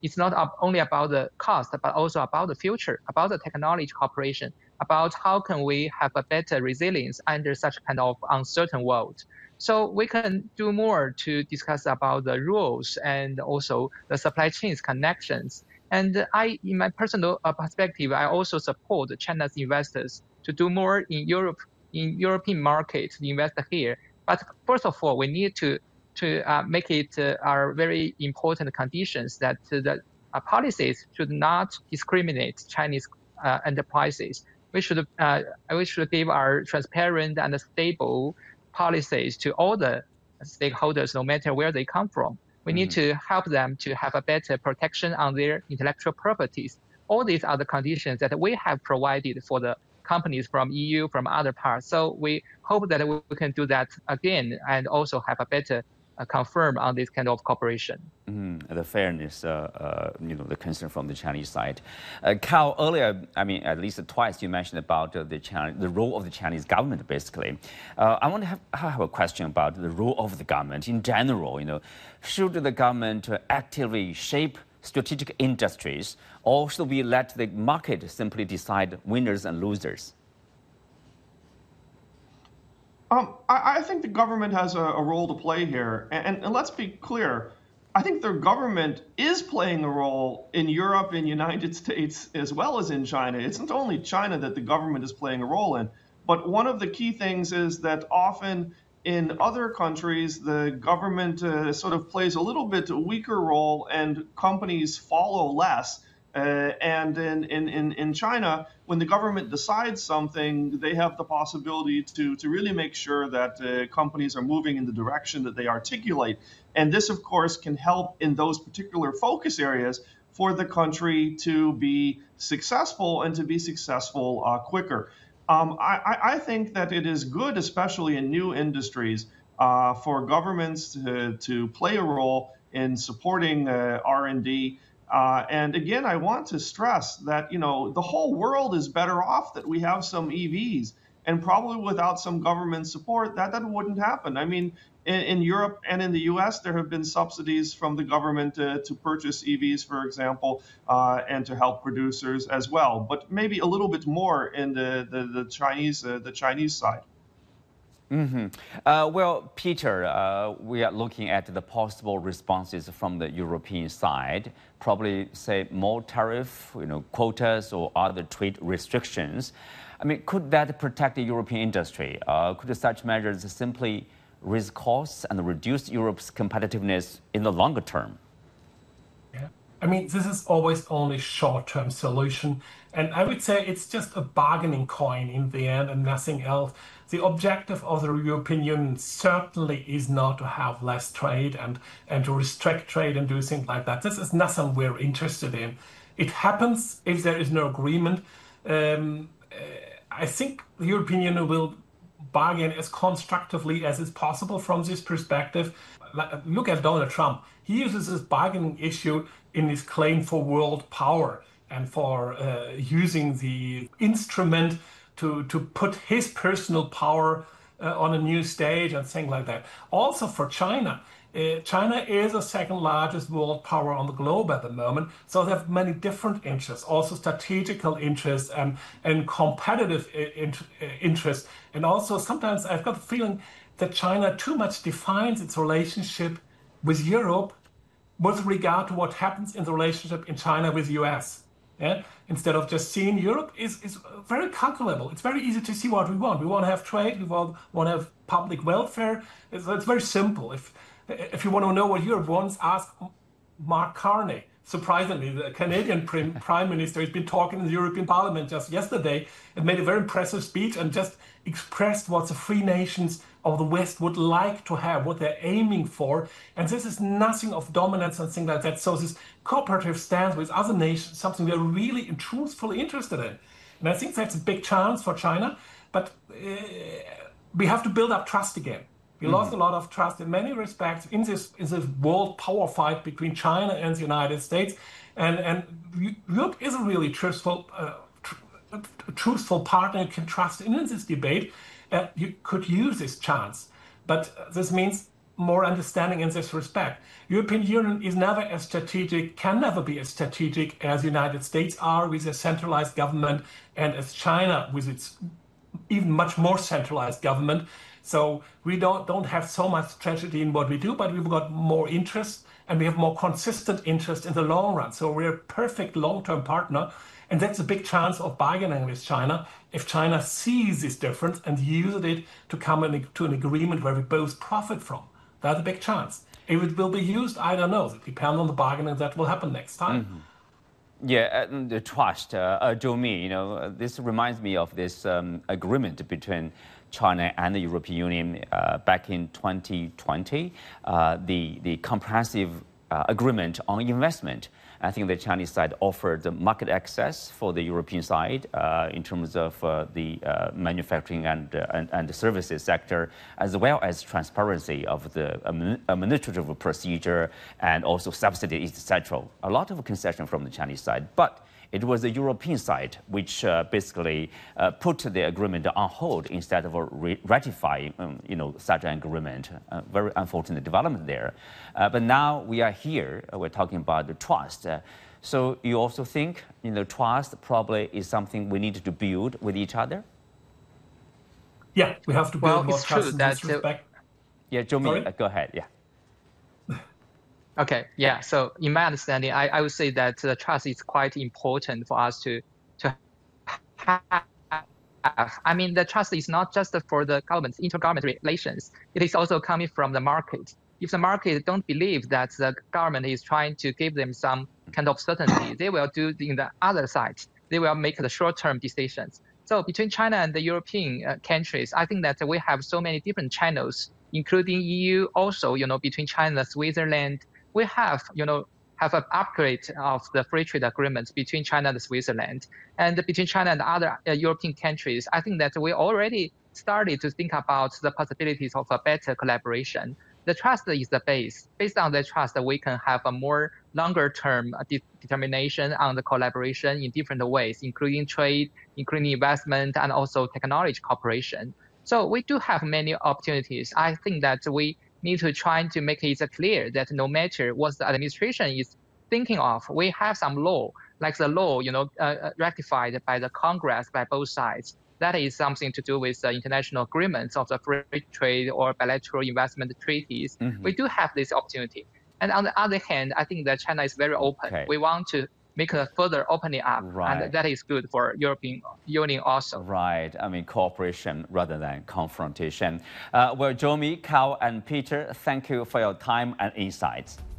it's not only about the cost, but also about the future, about the technology cooperation, about how can we have a better resilience under such kind of uncertain world. So we can do more to discuss about the rules and also the supply chains connections. And in my personal perspective, I also support China's investors to do more in Europe, in European markets, invest here. But first of all, we need to make it are very important conditions that the policies should not discriminate Chinese enterprises. We should give our transparent and stable policies to all the stakeholders, no matter where they come from. We need to help them to have a better protection on their intellectual properties. All these are the conditions that we have provided for the companies from EU, from other parts. So we hope that we can do that again and also have a better confirm on this kind of cooperation. The fairness, the concern from the Chinese side. Cal, earlier, I mean, at least twice you mentioned about the role of the Chinese government, basically. I want to have a question about the role of the government in general. Should the government actively shape strategic industries, or should we let the market simply decide winners and losers? I think the government has a role to play here. And let's be clear, I think the government is playing a role in Europe, in the United States, as well as in China. It's not only China that the government is playing a role in, but one of the key things is that often in other countries, the government sort of plays a little bit weaker role and companies follow less. And in China, when the government decides something, they have the possibility to really make sure that companies are moving in the direction that they articulate. And this, of course, can help in those particular focus areas for the country to be successful and to be successful quicker. I think that it is good, especially in new industries, for governments to play a role in supporting R&D. And again, I want to stress that, the whole world is better off that we have some EVs, and probably without some government support, that wouldn't happen. I mean, in Europe and in the US, there have been subsidies from the government to purchase EVs, for example, and to help producers as well, but maybe a little bit more in the Chinese side. Well, Peter, we are looking at the possible responses from the European side, probably say more tariff, quotas or other trade restrictions. I mean, could that protect the European industry? Could such measures simply raise costs and reduce Europe's competitiveness in the longer term? Yeah, I mean, this is always only short-term solution. And I would say it's just a bargaining coin in the end and nothing else. The objective of the European Union certainly is not to have less trade and to restrict trade and do things like that. This is nothing we're interested in. It happens if there is no agreement. I think the European Union will bargain as constructively as is possible from this perspective. Look at Donald Trump. He uses this bargaining issue in his claim for world power and for using the instrument to put his personal power on a new stage and things like that. Also for China. China is the second largest world power on the globe at the moment. So they have many different interests, also strategical interests and competitive interests. And also sometimes I've got the feeling that China too much defines its relationship with Europe with regard to what happens in the relationship in China with the US. Yeah? Instead of just seeing Europe is very calculable. It's very easy to see what we want. We want to have trade, we want to have public welfare. It's very simple. If you want to know what Europe wants, ask Mark Carney. Surprisingly, the Canadian Prime Minister has been talking in the European Parliament just yesterday and made a very impressive speech and just expressed what the free nations of the West would like to have, what they're aiming for. And this is nothing of dominance and things like that. So this cooperative stance with other nations, something we're really and truthfully interested in. And I think that's a big chance for China. But we have to build up trust again. We lost a lot of trust in many respects in this world power fight between China and the United States. And Europe is a really truthful partner you can trust in this debate. You could use this chance. But this means more understanding in this respect. European Union is never as strategic, can never be as strategic as United States are with a centralized government and as China with its even much more centralized government. So we don't have so much tragedy in what we do, but we've got more interest and we have more consistent interest in the long run. So we're a perfect long-term partner. And that's a big chance of bargaining with China if China sees this difference and uses it to come to an agreement where we both profit from. That's a big chance. If it will be used, I don't know. It depends on the bargaining that will happen next time. Mm-hmm. Yeah, the trust, Zhou Mi, this reminds me of this agreement between China and the European Union back in 2020, the comprehensive agreement on investment. I think the Chinese side offered the market access for the European side in terms of the manufacturing and the services sector, as well as transparency of the administrative procedure and also subsidies, etc. A lot of concession from the Chinese side, but it was the European side which basically put the agreement on hold instead of ratifying, such an agreement. Very unfortunate development there. But now we are here. We're talking about the trust. So you also think, trust probably is something we need to build with each other? Yeah, we have to build more trust in this respect. Yeah, Zhou Mi, go ahead. Yeah. Okay, yeah. So in my understanding, I would say that the trust is quite important for us to have. I mean, the trust is not just for the government's intergovernmental relations. It is also coming from the market. If the market don't believe that the government is trying to give them some kind of certainty, they will do in the other side. They will make the short-term decisions. So between China and the European countries, I think that we have so many different channels, including EU, also, between China and Switzerland. We have an upgrade of the free trade agreements between China and Switzerland, and between China and other European countries. I think that we already started to think about the possibilities of a better collaboration. The trust is the base. Based on the trust, we can have a more longer-term determination on the collaboration in different ways, including trade, including investment, and also technology cooperation. So we do have many opportunities. I think that we need to try to make it clear that no matter what the administration is thinking of, we have some law, like the law, ratified by the Congress by both sides. That is something to do with the international agreements of the free trade or bilateral investment treaties. Mm-hmm. We do have this opportunity. And on the other hand, I think that China is very open. Okay. We want to make a further opening up, right. And that is good for European Union also. Right, I mean cooperation rather than confrontation. Well, Zhou Mi, Kao, and Peter, thank you for your time and insights.